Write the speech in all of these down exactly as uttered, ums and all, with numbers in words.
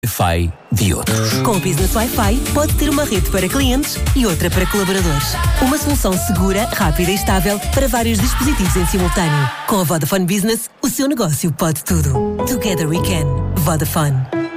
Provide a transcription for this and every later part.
Wi-Fi de outros. Com o Business Wi-Fi, pode ter uma rede para clientes e outra para colaboradores. Uma solução segura, rápida e estável para vários dispositivos em simultâneo. Com a Vodafone Business, o seu negócio pode tudo. Together we can. Vodafone.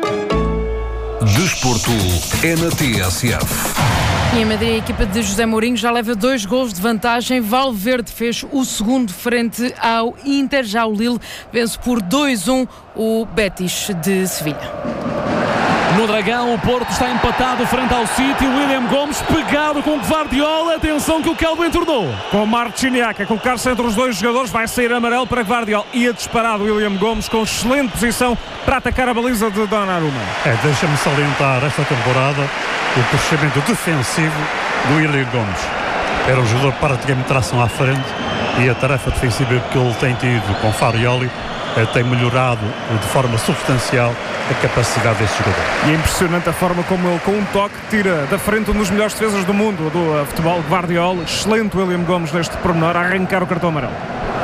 Desporto é na T S F. E em Madrid, a equipa de José Mourinho já leva dois gols de vantagem. Valverde fez o segundo frente ao Inter. Já o Lille vence por dois a um o Betis de Sevilha. No Dragão, o Porto está empatado frente ao City. William Gomes pegado com Gvardiol. Atenção que o Calvo entornou. Com Marciniak a colocar-se entre os dois jogadores, vai sair amarelo para Gvardiol. E a disparar William Gomes com excelente posição para atacar a baliza de Donnarumma. É, deixa-me salientar esta temporada o crescimento defensivo do William Gomes. Era um jogador praticamente tração à frente e a tarefa defensiva que ele tem tido com Farioli eh, tem melhorado de forma substancial a capacidade deste jogador. E é impressionante a forma como ele, com um toque, tira da frente um dos melhores defesas do mundo do uh, futebol, Gvardiol. Excelente William Gomes neste pormenor, a arrancar o cartão amarelo.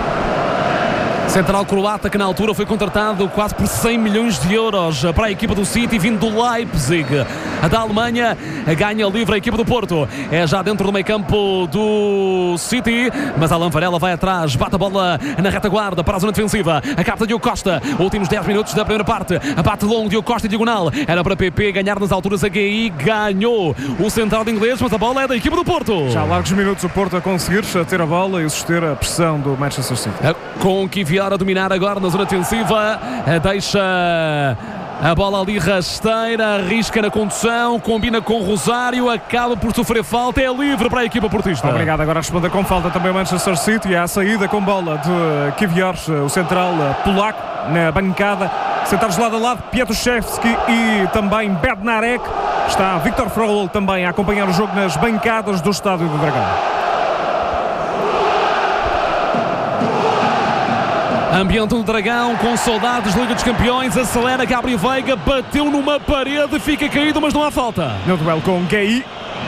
Central croata que na altura foi contratado quase por cem milhões de euros para a equipa do City, vindo do Leipzig. A da Alemanha ganha livre a equipa do Porto. É já dentro do meio campo do City, mas Alan Varela vai atrás, bate a bola na retaguarda para a zona defensiva. A capta Diogo Costa, últimos dez minutos da primeira parte. Bate longo Diogo Costa e diagonal. Era para P P ganhar nas alturas. H I ganhou o central de inglês, mas a bola é da equipa do Porto. Já há largos minutos o Porto a conseguir ter a bola e suster a pressão do Manchester City. Com Kivior a dominar agora na zona defensiva, deixa a bola ali rasteira, arrisca na condução, combina com o Rosário, acaba por sofrer falta, é livre para a equipa portista. Obrigado, agora a responder com falta também o Manchester City, e a saída com bola de Kivior, o central polaco, na bancada, sentados lado a lado, Piatuszewski e também Bednarek. Está Viktor Frollo também a acompanhar o jogo nas bancadas do Estádio do Dragão. Ambiente do Dragão, com saudades, Liga dos Campeões, acelera Gabriel Veiga, bateu numa parede, fica caído, mas não há falta. No duelo com Gueye.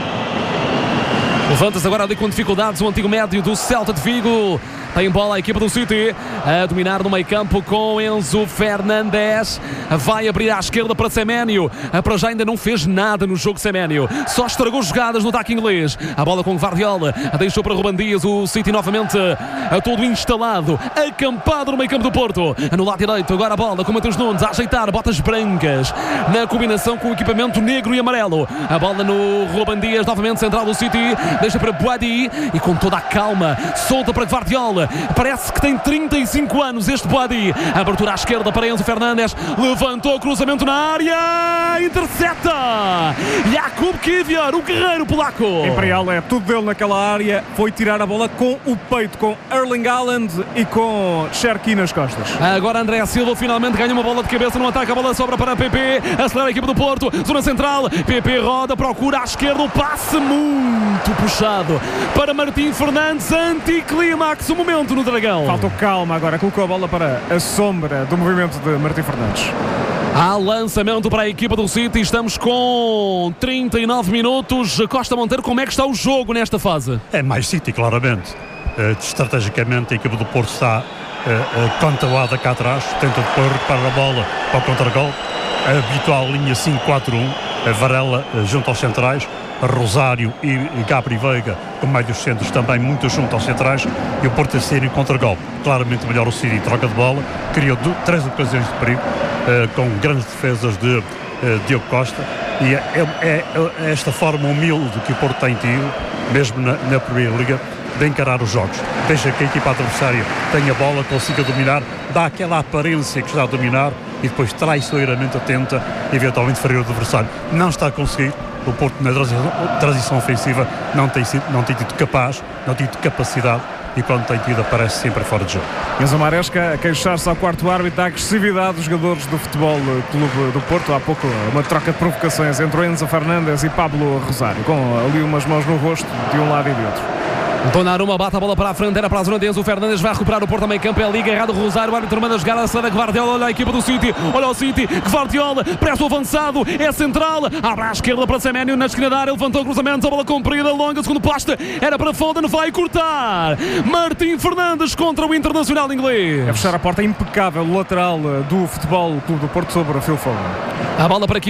Levanta-se agora ali com dificuldades o antigo médio do Celta de Vigo. Tem bola a equipa do City a dominar no meio campo com Enzo Fernandes. Vai abrir à esquerda para Semenyo. Para já ainda não fez nada no jogo Semenyo. Só estragou jogadas no ataque inglês. A bola com Gvardiol. Deixou para Ruben Dias. O City novamente a todo instalado. Acampado no meio campo do Porto. No lado direito. Agora a bola com Matheus Nunes a ajeitar. Botas brancas. Na combinação com o equipamento negro e amarelo. A bola no Ruben Dias. Novamente central do City. Deixa para Boadi. E com toda a calma. Solta para Gvardiol. Parece que tem trinta e cinco anos este Boadi. Abertura à esquerda para Enzo Fernandes. Levantou cruzamento na área. Intercepta Jakub Kivior, o guerreiro polaco. Imperial é tudo dele naquela área. Foi tirar a bola com o peito, com Erling Haaland e com Cherki nas costas. Agora André Silva finalmente ganha uma bola de cabeça no ataque. A bola sobra para P P. Acelera a equipa do Porto. Zona central. P P roda, procura à esquerda. O passe muito puxado para Martim Fernandes. Anticlímax o momento no Dragão. Faltou calma agora. Colocou a bola para a sombra do movimento de Martim Fernandes. Há lançamento para a equipa do City. Estamos com trinta e nove minutos. Costa Monteiro, como é que está o jogo nesta fase? É mais City, claramente. Uh, estrategicamente a equipa do Porto está uh, uh, controlada cá atrás. Tenta depois reparar a bola para o contra-gol. A habitual linha cinco quatro um. A Varela uh, junto aos centrais. Rosário e Gabri Veiga, com meio dos centros também muito junto aos centrais, e o Porto a sair em contra-gol. Claramente melhor o City, troca de bola, criou do, três ocasiões de perigo, uh, com grandes defesas de uh, Diogo Costa, e é, é, é esta forma humilde que o Porto tem tido, mesmo na, na Primeira Liga, de encarar os jogos. Deixa que a equipa adversária tenha a bola, consiga dominar, dá aquela aparência que está a dominar, e depois traiçoeiramente tenta eventualmente ferir o adversário. Não está a conseguir. O Porto na transição ofensiva não tem, sido, não tem tido capaz, não tem tido capacidade, e quando tem tido aparece sempre fora de jogo. Enzo Maresca a queixar-se ao quarto árbitro da agressividade dos jogadores do Futebol Clube do Porto. Há pouco uma troca de provocações entre o Enzo Fernandes e Pablo Rosário, com ali umas mãos no rosto de um lado e de outro. Donnarumma bate a bola para a frente, era para a zona de Enzo Fernandes, vai recuperar o Porto a meio campo, é ali agarrado o Rosário, o árbitro manda jogar a acelera Gvardiol, olha a equipa do City, olha o City, Gvardiol, pressa o avançado, é central, abre à esquerda para Semenyo, na esquina da área, levantou o cruzamento, a bola comprida, longa, segundo poste, era para Foden, vai cortar, Martim Fernandes contra o Internacional inglês. É fechar a porta impecável, lateral do Futebol Clube do Porto sobre a Phil Foden. A bola para aqui.